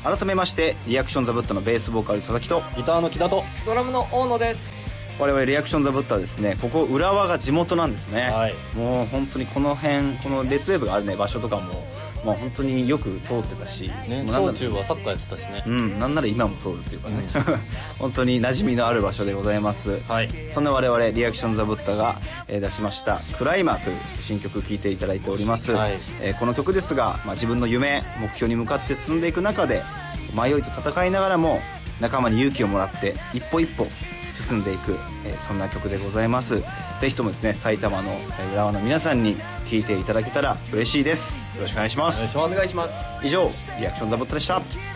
改めましてリアクションザブッタのベースボーカル佐々木とギターの木田とドラムの大野です。 我々リアクションザブッタはですね、ここ浦和が地元なんですね、 はい、 もう本当にこの辺、このレッツウェーブがあるね場所とかも、まあ、本当によく通ってたし、 ね、小中はサッカーやってたしね、 なんなら今も通るっていうかね、本当に馴染みのある場所でございます、はい、そんな我々リアクションザブッタが、出しましたクライマーという新曲聴いていただいております、はい、この曲ですが、自分の夢目標に向かって進んでいく中で迷いと戦いながらも仲間に勇気をもらって一歩一歩進んでいく、そんな曲でございます。ぜひともですね、埼玉の浦和の皆さんに聴いていただけたら嬉しいです。よろしくお願いします。 お願いします。 以上リアクションザブッタでした。